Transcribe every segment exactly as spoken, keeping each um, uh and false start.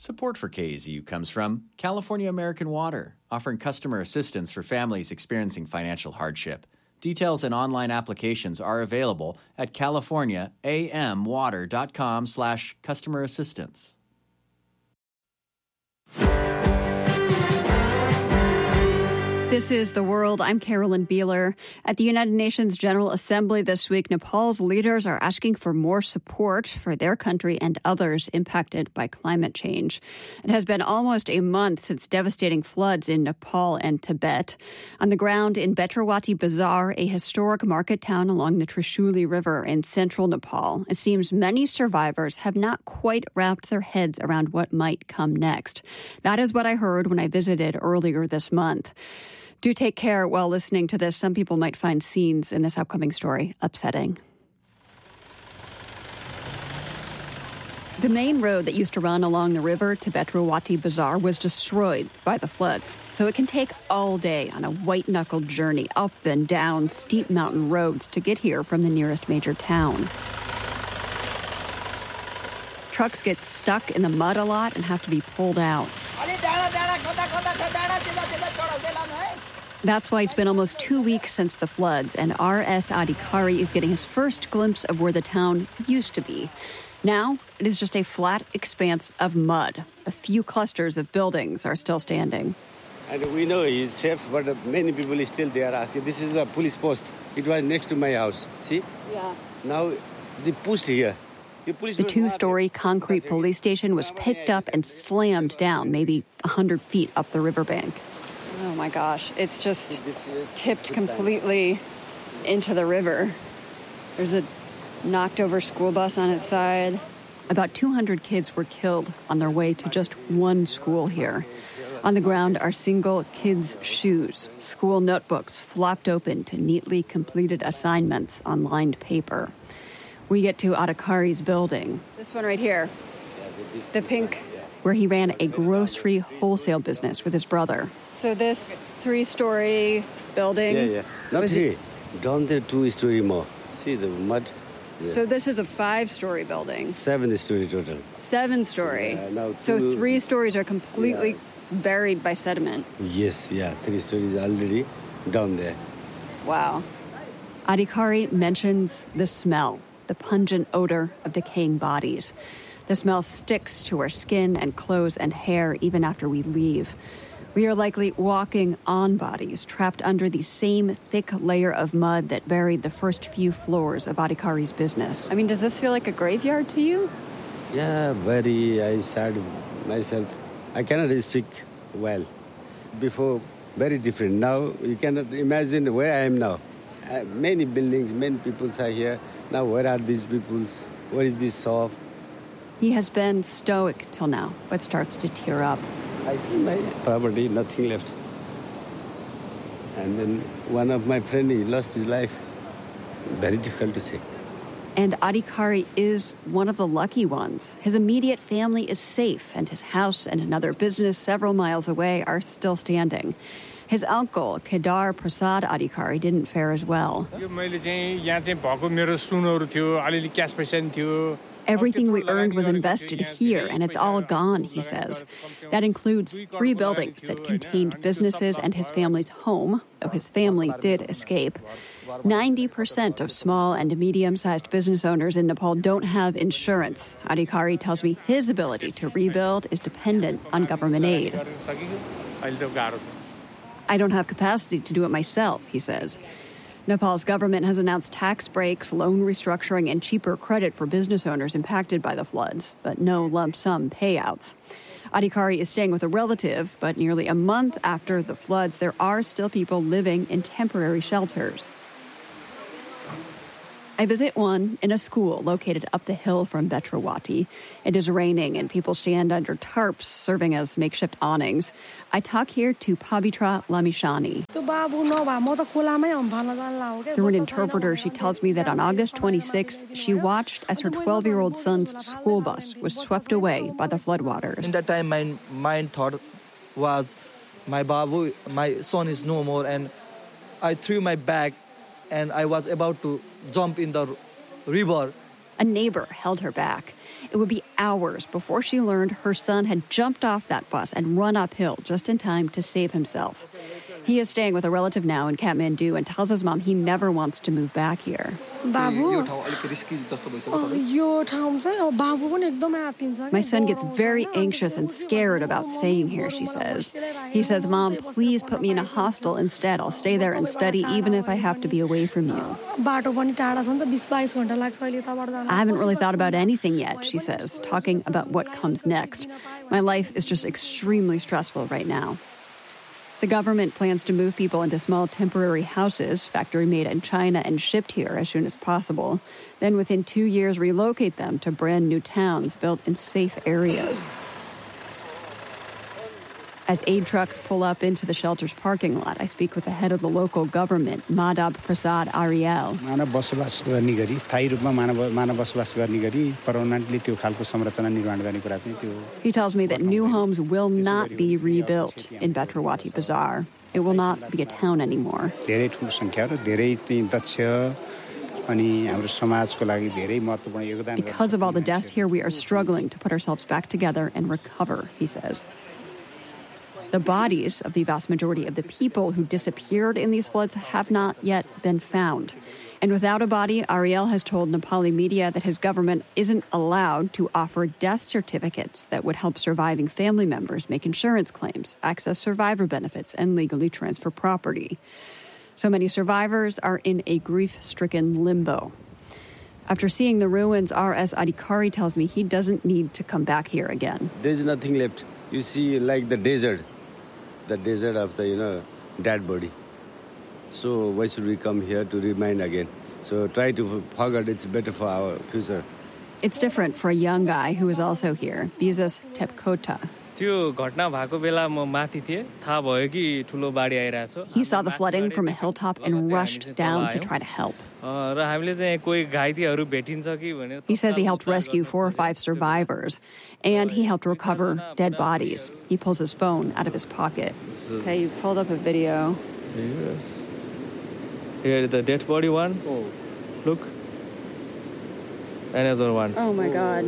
Support for K Z U comes from California American Water, offering customer assistance for families experiencing financial hardship. Details and online applications are available at californiaamwater.com slash customer assistance. This is The World. I'm Carolyn Beeler. At the United Nations General Assembly this week, Nepal's leaders are asking for more support for their country and others impacted by climate change. It has been almost a month since devastating floods in Nepal and Tibet. On the ground in Betrawati Bazaar, a historic market town along the Trishuli River in central Nepal, it seems many survivors have not quite wrapped their heads around what might come next. That is what I heard when I visited earlier this month. Do take care while listening to this. Some people might find scenes in this upcoming story upsetting. The main road that used to run along the river to Betrawati Bazaar was destroyed by the floods. So it can take all day on a white-knuckled journey up and down steep mountain roads to get here from the nearest major town. Trucks get stuck in the mud a lot and have to be pulled out. That's why it's been almost two weeks since the floods, and R S Adhikari is getting his first glimpse of where the town used to be. Now, it is just a flat expanse of mud. A few clusters of buildings are still standing. And we know he's safe, but many people are still there asking. This is the police post. It was next to my house. See? Yeah. Now, they pushed here. The two-story concrete police station was picked up and slammed down, maybe one hundred feet up the riverbank. Oh, my gosh. It's just tipped completely into the river. There's a knocked-over school bus on its side. About two hundred kids were killed on their way to just one school here. On the ground are single kids' shoes, school notebooks flopped open to neatly completed assignments on lined paper. We get to Adhikari's building. This one right here, the pink, where he ran a grocery wholesale business with his brother. So this three-story building... Yeah, yeah. Not three. Down there, two-story more. See the mud? Yeah. So this is a five-story building. Seven-story total. Seven-story. Yeah, now so two, three stories are completely yeah. buried by sediment. Yes, yeah. Three stories already down there. Wow. Adhikari mentions the smell, the pungent odor of decaying bodies. The smell sticks to our skin and clothes and hair even after we leave. We are likely walking on bodies trapped under the same thick layer of mud that buried the first few floors of Adhikari's business. I mean, does this feel like a graveyard to you? Yeah, very. I sad myself. I cannot speak well. Before, very different. Now, you cannot imagine where I am now. Uh, many buildings, many people are here. Now, where are these people? Where is this shop? He has been stoic till now, but starts to tear up. I see my property, nothing left. And then one of my friends, he lost his life. Very difficult to say. And Adhikari is one of the lucky ones. His immediate family is safe, and his house and another business several miles away are still standing. His uncle, Kedar Prasad Adhikari, didn't fare as well. Everything we earned was invested here, and it's all gone, he says. That includes three buildings that contained businesses and his family's home, though his family did escape. ninety percent of small and medium-sized business owners in Nepal don't have insurance. Adhikari tells me his ability to rebuild is dependent on government aid. I don't have capacity to do it myself, he says. Nepal's government has announced tax breaks, loan restructuring, and cheaper credit for business owners impacted by the floods, but no lump sum payouts. Adhikari is staying with a relative, but nearly a month after the floods, there are still people living in temporary shelters. I visit one in a school located up the hill from Betrawati. It is raining and people stand under tarps serving as makeshift awnings. I talk here to Pavitra Lamishani. Through an interpreter, she tells me that on August twenty-sixth, she watched as her twelve-year-old son's school bus was swept away by the floodwaters. In that time, my mind thought was, my babu, my son is no more, and I threw my bag and I was about to jump in the river, A neighbor held her back. It would be hours before she learned her son had jumped off that bus and run uphill just in time to save himself. He is staying with a relative now in Kathmandu and tells his mom he never wants to move back here. My son gets very anxious and scared about staying here, she says. He says, Mom, please put me in a hostel instead. I'll stay there and study even if I have to be away from you. I haven't really thought about anything yet, she says, talking about what comes next. My life is just extremely stressful right now. The government plans to move people into small temporary houses, factory-made in China and shipped here as soon as possible. Then within two years, relocate them to brand new towns built in safe areas. As aid trucks pull up into the shelter's parking lot, I speak with the head of the local government, Madhav Prasad Ariel. He tells me that new homes will not be rebuilt in Betrawati Bazaar. It will not be a town anymore. Because of all the deaths here, we are struggling to put ourselves back together and recover, he says. The bodies of the vast majority of the people who disappeared in these floods have not yet been found. And without a body, Ariel has told Nepali media that his government isn't allowed to offer death certificates that would help surviving family members make insurance claims, access survivor benefits, and legally transfer property. So many survivors are in a grief-stricken limbo. After seeing the ruins, R S Adhikari tells me he doesn't need to come back here again. There's nothing left. You see, like the desert. The desert of the, you know, dead body. So why should we come here to remind again? So try to forget, it's better for our future. It's different for a young guy who is also here, Bizas Tepkota. He saw the flooding from a hilltop and rushed down to try to help. He says he helped rescue four or five survivors, and he helped recover dead bodies. He pulls his phone out of his pocket. Okay, you pulled up a video. Yes. Here is the dead body one. Oh. Look. Another one. Oh my God.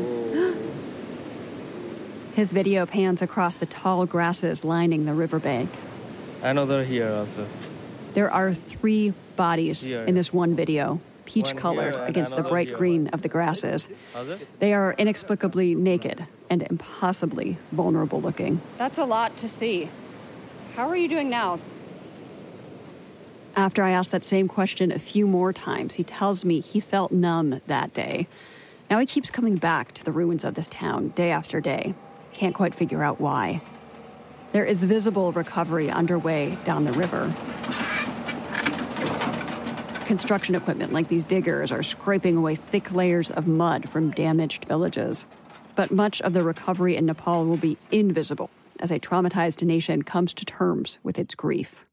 His video pans across the tall grasses lining the riverbank. Another here also. There are three bodies here in this one video, peach-colored against the bright here. Green of the grasses. They are inexplicably naked and impossibly vulnerable-looking. That's a lot to see. How are you doing now? After I asked that same question a few more times, he tells me he felt numb that day. Now he keeps coming back to the ruins of this town day after day. Can't quite figure out why. There is visible recovery underway down the river. Construction equipment like these diggers are scraping away thick layers of mud from damaged villages. But much of the recovery in Nepal will be invisible as a traumatized nation comes to terms with its grief.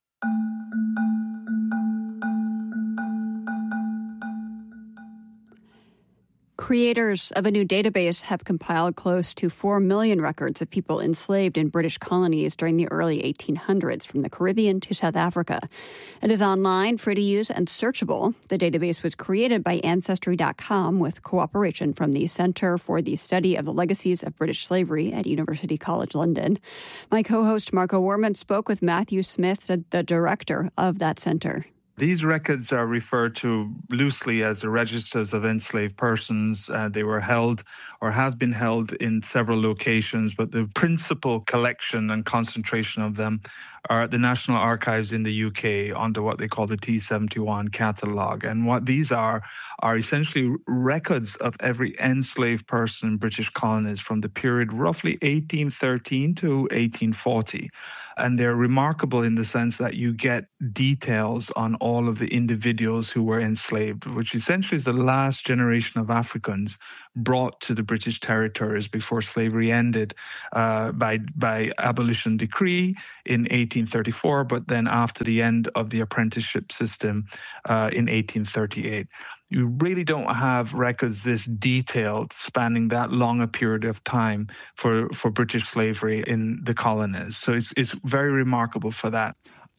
Creators of a new database have compiled close to four million records of people enslaved in British colonies during the early eighteen hundreds from the Caribbean to South Africa. It is online, free to use, and searchable. The database was created by Ancestry dot com with cooperation from the Center for the Study of the Legacies of British Slavery at University College London. My co-host Marco Werman spoke with Matthew Smith, the director of that center. These records are referred to loosely as the registers of enslaved persons. Uh, they were held or have been held in several locations, but the principal collection and concentration of them are at the National Archives in the U K under what they call the T seventy-one catalogue. And what these are, are essentially records of every enslaved person in British colonies from the period roughly eighteen thirteen to eighteen forty. And they're remarkable in the sense that you get details on all of the individuals who were enslaved, which essentially is the last generation of Africans brought to the British territories before slavery ended uh, by by abolition decree in eighteen thirty-four, but then after the end of the apprenticeship system uh, in eighteen thirty-eight. You really don't have records this detailed, spanning that long a period of time for, for British slavery in the colonies. So it's it's very remarkable for that. So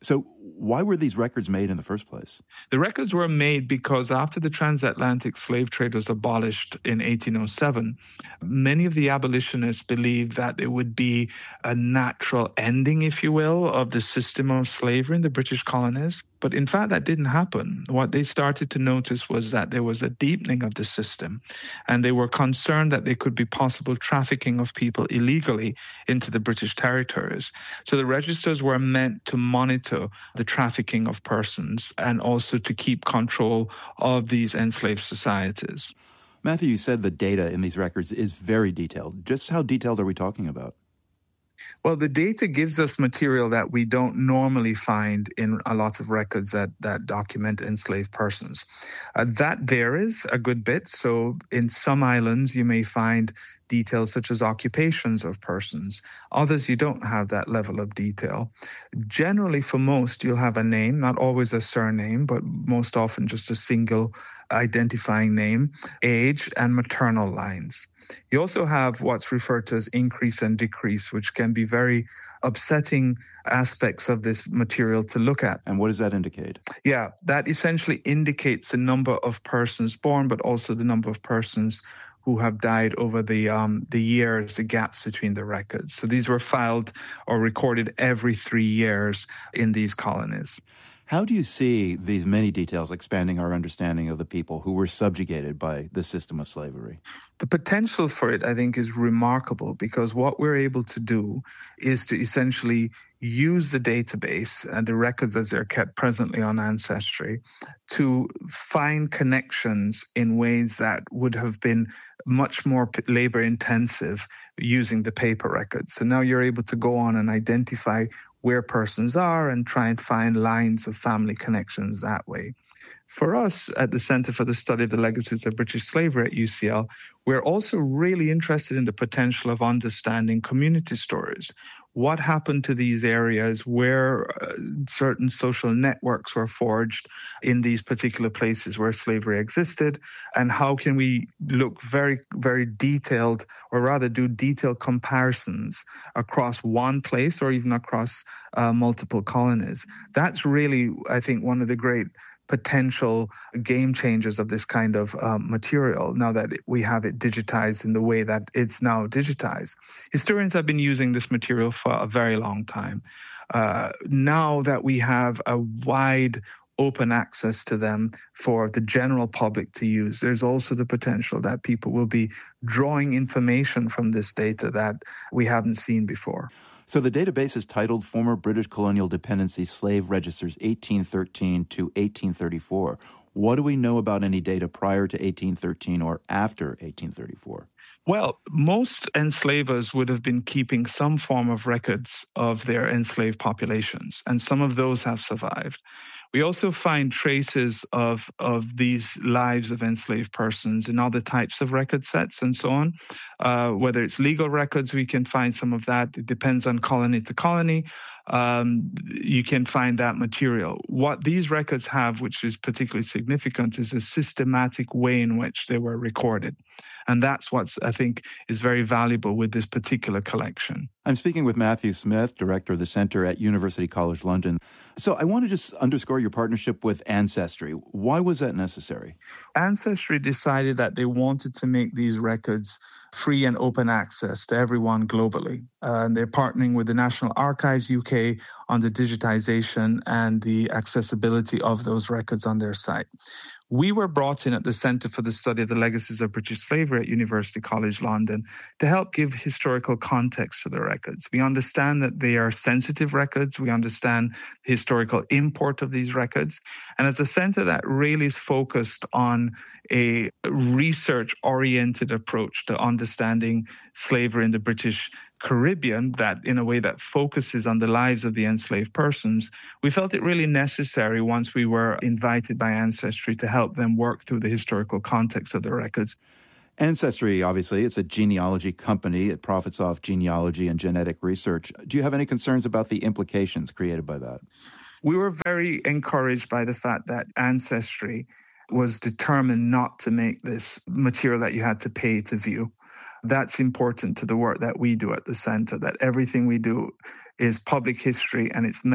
Why were these records made in the first place? The records were made because after the transatlantic slave trade was abolished in eighteen oh seven, many of the abolitionists believed that it would be a natural ending, if you will, of the system of slavery in the British colonies. But in fact, that didn't happen. What they started to notice was that there was a deepening of the system, and they were concerned that there could be possible trafficking of people illegally into the British territories. So the registers were meant to monitor the trafficking of persons and also to keep control of these enslaved societies. Matthew, you said the data in these records is very detailed. Just how detailed are we talking about? Well, the data gives us material that we don't normally find in a lot of records that, that document enslaved persons. Uh, that varies a good bit. So in some islands, you may find details such as occupations of persons. Others, you don't have that level of detail. Generally, for most, you'll have a name, not always a surname, but most often just a single identifying name, age, and maternal lines. You also have what's referred to as increase and decrease, which can be very upsetting aspects of this material to look at. And what does that indicate? Yeah, that essentially indicates the number of persons born, but also the number of persons who have died over the um, the years, the gaps between the records. So these were filed or recorded every three years in these colonies. How do you see these many details expanding our understanding of the people who were subjugated by the system of slavery? The potential for it, I think, is remarkable because what we're able to do is to essentially use the database and the records as they're kept presently on Ancestry to find connections in ways that would have been much more labor intensive using the paper records. So now you're able to go on and identify where persons are and try and find lines of family connections that way. For us at the Center for the Study of the Legacies of British Slavery at U C L, we're also really interested in the potential of understanding community stories. What happened to these areas where uh, certain social networks were forged in these particular places where slavery existed, and how can we look very, very detailed, or rather do detailed comparisons across one place or even across uh, multiple colonies. That's really, I think, one of the great potential game changers of this kind of um, material now that we have it digitized in the way that it's now digitized. Historians have been using this material for a very long time. Uh, now that we have a wide open access to them for the general public to use, there's also the potential that people will be drawing information from this data that we haven't seen before. So the database is titled Former British Colonial Dependency Slave Registers eighteen thirteen to eighteen thirty-four. What do we know about any data prior to eighteen thirteen or after eighteen thirty-four? Well, most enslavers would have been keeping some form of records of their enslaved populations, and some of those have survived. We also find traces of, of these lives of enslaved persons in other types of record sets and so on. Uh, whether it's legal records, we can find some of that. It depends on colony to colony. Um, you can find that material. What these records have, which is particularly significant, is a systematic way in which they were recorded. And that's what I think is very valuable with this particular collection. I'm speaking with Matthew Smith, director of the Centre at University College London. So I want to just underscore your partnership with Ancestry. Why was that necessary? Ancestry decided that they wanted to make these records free and open access to everyone globally. Uh, and they're partnering with the National Archives U K on the digitization and the accessibility of those records on their site. We were brought in at the Centre for the Study of the Legacies of British Slavery at University College London to help give historical context to the records. We understand that they are sensitive records. We understand the historical import of these records. And as a centre that really is focused on a research-oriented approach to understanding slavery in the British Caribbean, that in a way that focuses on the lives of the enslaved persons, we felt it really necessary once we were invited by Ancestry to help them work through the historical context of the records. Ancestry, obviously, it's a genealogy company. It profits off genealogy and genetic research. Do you have any concerns about the implications created by that? We were very encouraged by the fact that Ancestry was determined not to make this material that you had to pay to view. That's important to the work that we do at the Centre, that everything we do is public history and it's meant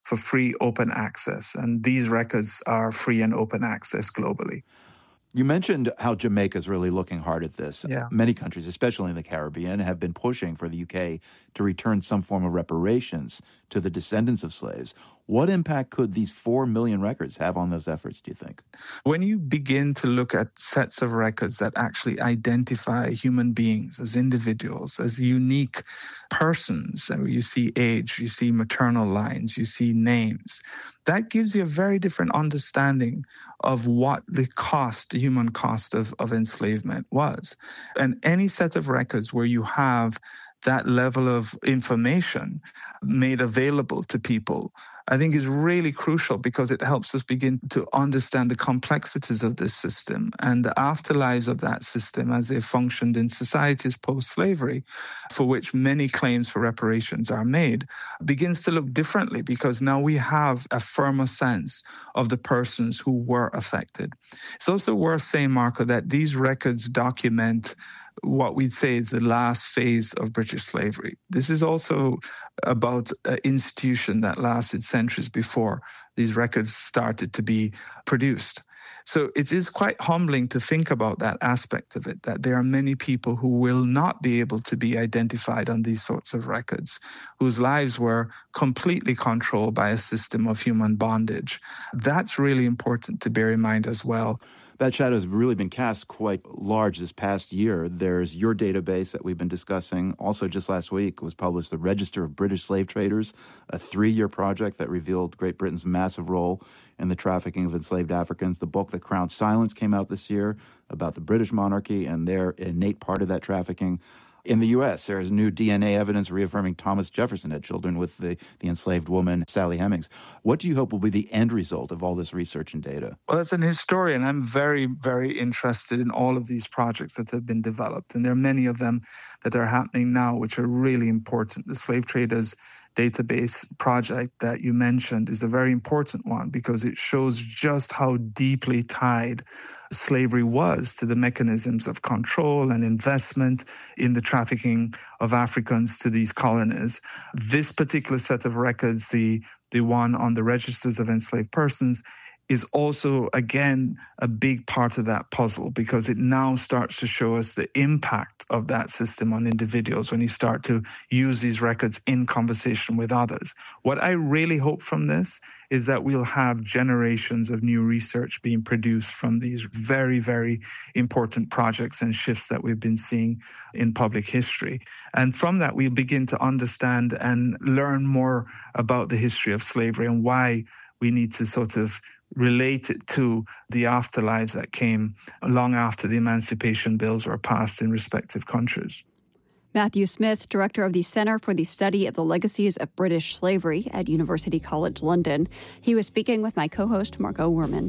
for free open access. And these records are free and open access globally. You mentioned how Jamaica is really looking hard at this. Yeah. Many countries, especially in the Caribbean, have been pushing for the U K to return some form of reparations to the descendants of slaves. What impact could these four million records have on those efforts, do you think? When you begin to look at sets of records that actually identify human beings as individuals, as unique persons, and you see age, you see maternal lines, you see names, that gives you a very different understanding of what the cost, the human cost of, of enslavement was. And any set of records where you have that level of information made available to people, I think is really crucial because it helps us begin to understand the complexities of this system and the afterlives of that system as they functioned in societies post-slavery, for which many claims for reparations are made, begins to look differently because now we have a firmer sense of the persons who were affected. It's also worth saying, Marco, that these records document what we'd say is the last phase of British slavery. This is also about an institution that lasted centuries before these records started to be produced. So it is quite humbling to think about that aspect of it, that there are many people who will not be able to be identified on these sorts of records, whose lives were completely controlled by a system of human bondage. That's really important to bear in mind as well. That shadow has really been cast quite large this past year. There's your database that we've been discussing. Also, just last week was published the Register of British Slave Traders, a three-year project that revealed Great Britain's massive role in the trafficking of enslaved Africans. The book, The Crown Silence, came out this year about the British monarchy and their innate part of that trafficking. In the U S, there is new D N A evidence reaffirming Thomas Jefferson had children with the, the enslaved woman, Sally Hemings. What do you hope will be the end result of all this research and data? Well, as an historian, I'm very, very interested in all of these projects that have been developed. And there are many of them that are happening now, which are really important. The Slave Traders Database project that you mentioned is a very important one because it shows just how deeply tied slavery was to the mechanisms of control and investment in the trafficking of Africans to these colonies. This particular set of records, the, the one on the registers of enslaved persons, is also, again, a big part of that puzzle because it now starts to show us the impact of that system on individuals when you start to use these records in conversation with others. What I really hope from this is that we'll have generations of new research being produced from these very, very important projects and shifts that we've been seeing in public history. And from that, we'll begin to understand and learn more about the history of slavery and why we need to sort of relate it to the afterlives that came long after the emancipation bills were passed in respective countries. Matthew Smith, director of the Center for the Study of the Legacies of British Slavery at University College London. He was speaking with my co-host, Marco Werman.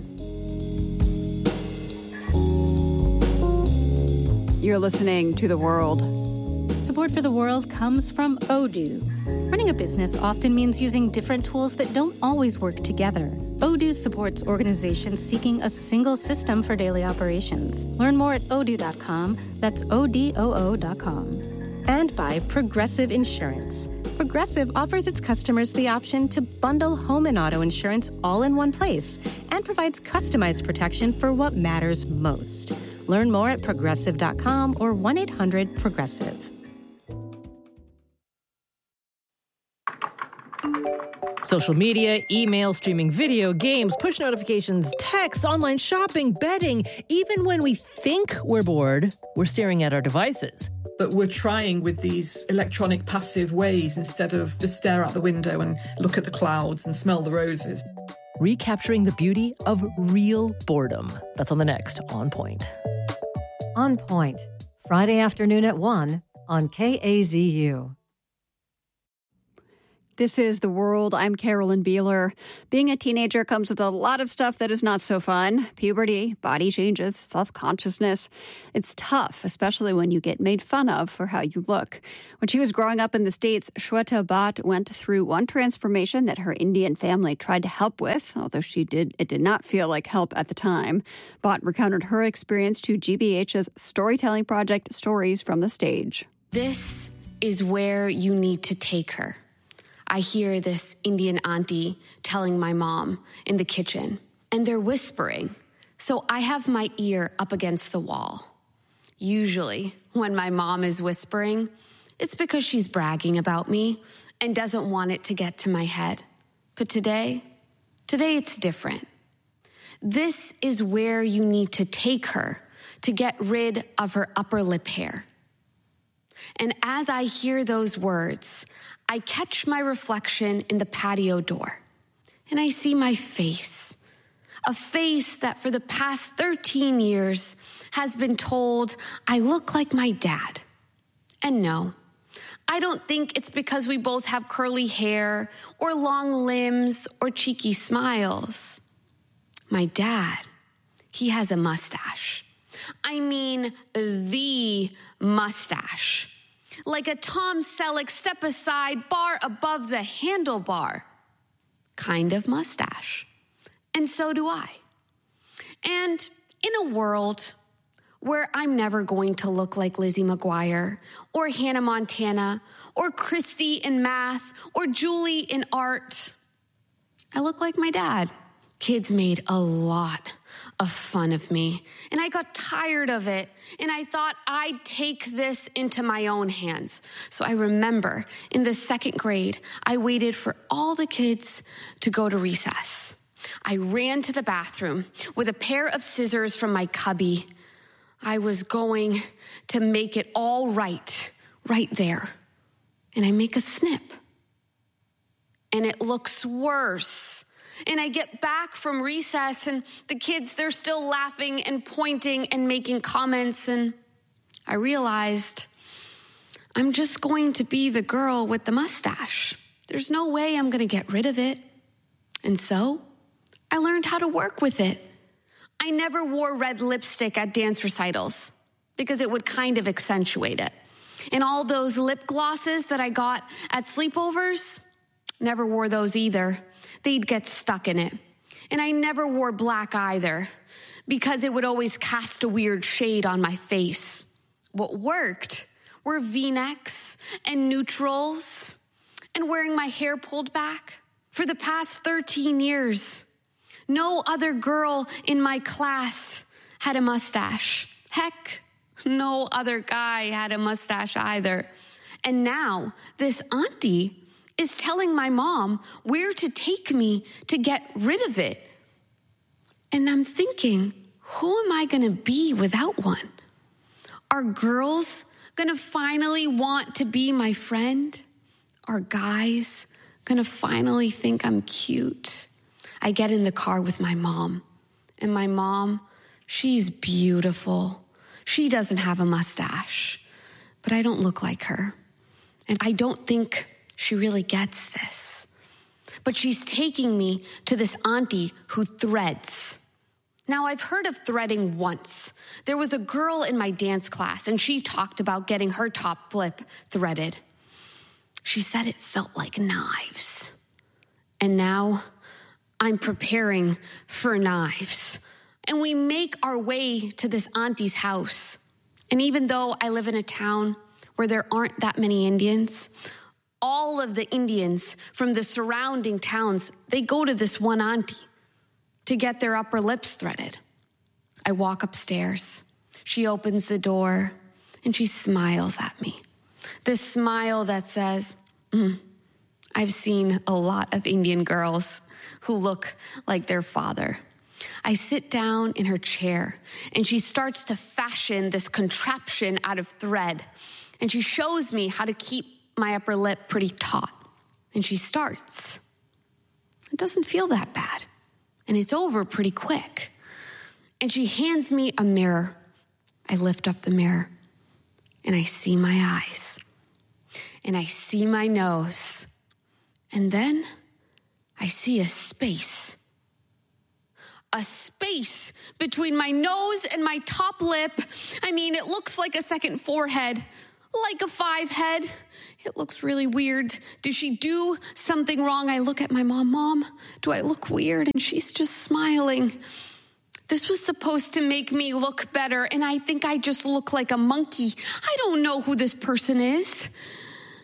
You're listening to The World. Support for The World comes from Odoo. Running a business often means using different tools that don't always work together. Odoo supports organizations seeking a single system for daily operations. Learn more at odoo dot com. That's O D O O dot com. And by Progressive Insurance. Progressive offers its customers the option to bundle home and auto insurance all in one place and provides customized protection for what matters most. Learn more at progressive dot com or one eight hundred progressive. Social media, email, streaming video, games, push notifications, text, online shopping, betting. Even when we think we're bored, we're staring at our devices. But we're trying with these electronic passive ways instead of just stare out the window and look at the clouds and smell the roses. Recapturing the beauty of real boredom. That's on the next On Point. On Point, Friday afternoon at one on K A Z U. This is The World. I'm Carolyn Beeler. Being a teenager comes with a lot of stuff that is not so fun. Puberty, body changes, self-consciousness. It's tough, especially when you get made fun of for how you look. When she was growing up in the States, Shweta Bhatt went through one transformation that her Indian family tried to help with, although she did, it did not feel like help at the time. Bhatt recounted her experience to G B H's storytelling project, Stories from the Stage. This is where you need to take her. I hear this Indian auntie telling my mom in the kitchen, and they're whispering. So I have my ear up against the wall. Usually, when my mom is whispering, it's because she's bragging about me and doesn't want it to get to my head. But today, today it's different. This is where you need to take her to get rid of her upper lip hair. And as I hear those words, I catch my reflection in the patio door, and I see my face, a face that for the past thirteen years has been told I look like my dad. And no, I don't think it's because we both have curly hair or long limbs or cheeky smiles. My dad, he has a mustache. I mean, the mustache. Like a Tom Selleck step-aside bar above the handlebar kind of mustache. And so do I. And in a world where I'm never going to look like Lizzie McGuire or Hannah Montana or Christy in math or Julie in art, I look like my dad. Kids made a lot of fun of me, and I got tired of it, and I thought I'd take this into my own hands. So I remember in the second grade, I waited for all the kids to go to recess. I ran to the bathroom with a pair of scissors from my cubby. I was going to make it all right, right there. And I make a snip. And it looks worse. And I get back from recess, and the kids, they're still laughing and pointing and making comments. And I realized I'm just going to be the girl with the mustache. There's no way I'm going to get rid of it. And so I learned how to work with it. I never wore red lipstick at dance recitals because it would kind of accentuate it. And all those lip glosses that I got at sleepovers, never wore those either. They'd get stuck in it. And I never wore black either because it would always cast a weird shade on my face. What worked were V-necks and neutrals and wearing my hair pulled back. For the past thirteen years, no other girl in my class had a mustache. Heck, no other guy had a mustache either. And now this auntie is telling my mom where to take me to get rid of it. And I'm thinking, who am I going to be without one? Are girls going to finally want to be my friend? Are guys going to finally think I'm cute? I get in the car with my mom, and my mom, she's beautiful. She doesn't have a mustache, but I don't look like her. And I don't think she really gets this. But she's taking me to this auntie who threads. Now, I've heard of threading once. There was a girl in my dance class, and she talked about getting her top lip threaded. She said it felt like knives. And now I'm preparing for knives. And we make our way to this auntie's house. And even though I live in a town where there aren't that many Indians, all of the Indians from the surrounding towns, they go to this one auntie to get their upper lips threaded. I walk upstairs. She opens the door, and she smiles at me. This smile that says, mm, I've seen a lot of Indian girls who look like their father. I sit down in her chair, and she starts to fashion this contraption out of thread, and she shows me how to keep my upper lip pretty taut. And she starts. It doesn't feel that bad. And it's over pretty quick. And she hands me a mirror. I lift up the mirror, and I see my eyes. And I see my nose. And then I see a space. A space between my nose and my top lip. I mean, it looks like a second forehead. Like a five head. It looks really weird. Did she do something wrong? I look at my mom. Mom, do I look weird? And she's just smiling. This was supposed to make me look better, and I think I just look like a monkey. I don't know who this person is.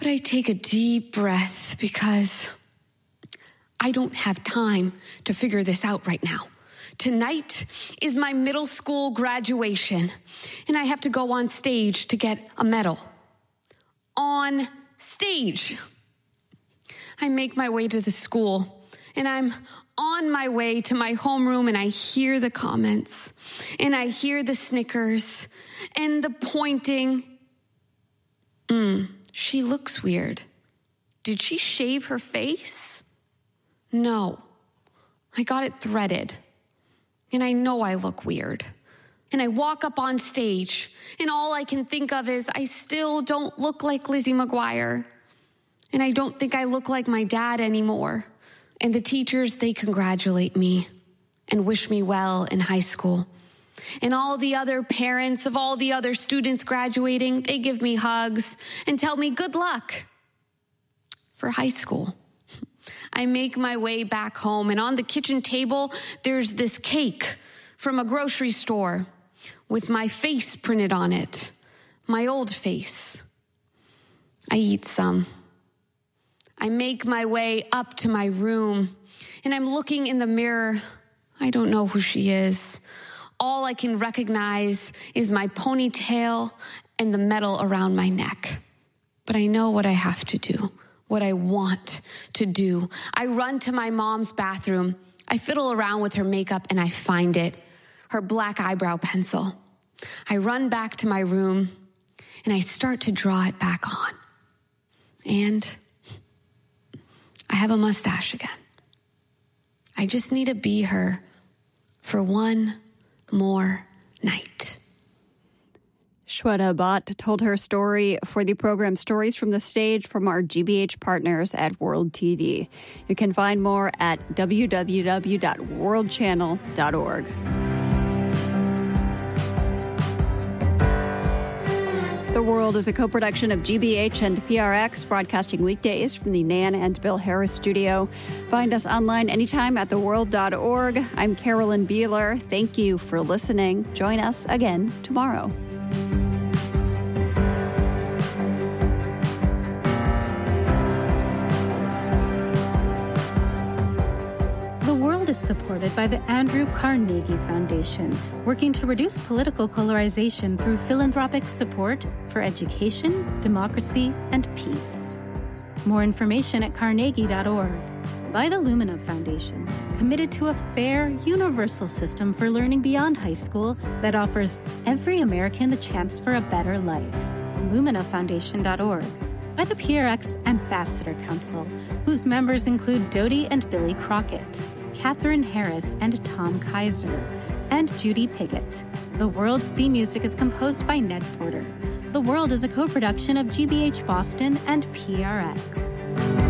But I take a deep breath because I don't have time to figure this out right now. Tonight is my middle school graduation, and I have to go on stage to get a medal. On stage. I make my way to the school, and I'm on my way to my homeroom, and I hear the comments, and I hear the snickers, and the pointing. Mm, she looks weird. Did she shave her face? No. I got it threaded. And I know I look weird. And I walk up on stage, and all I can think of is I still don't look like Lizzie McGuire. And I don't think I look like my dad anymore. And the teachers, they congratulate me and wish me well in high school. And all the other parents of all the other students graduating, they give me hugs and tell me good luck for high school. I make my way back home, and on the kitchen table, there's this cake from a grocery store with my face printed on it, my old face. I eat some. I make my way up to my room, and I'm looking in the mirror. I don't know who she is. All I can recognize is my ponytail and the medal around my neck. But I know what I have to do. What I want to do. I run to my mom's bathroom. I fiddle around with her makeup and I find it, her black eyebrow pencil. I run back to my room and I start to draw it back on. And I have a mustache again. I just need to be her for one more night. Shweta Bhatt told her story for the program Stories from the Stage from our G B H partners at World T V. You can find more at w w w dot world channel dot org. The World is a co-production of G B H and P R X, broadcasting weekdays from the Nan and Bill Harris studio. Find us online anytime at the world dot org. I'm Carolyn Beeler. Thank you for listening. Join us again tomorrow. Is supported by the Andrew Carnegie Foundation, working to reduce political polarization through philanthropic support for education, democracy, and peace. More information at carnegie dot org. By the Lumina Foundation, committed to a fair, universal system for learning beyond high school that offers every American the chance for a better life. lumina foundation dot org. By the P R X Ambassador Council, whose members include Dodie and Billy Crockett, Catherine Harris and Tom Kaiser, and Judy Piggott. The World's theme music is composed by Ned Porter. The World is a co-production of G B H Boston and P R X.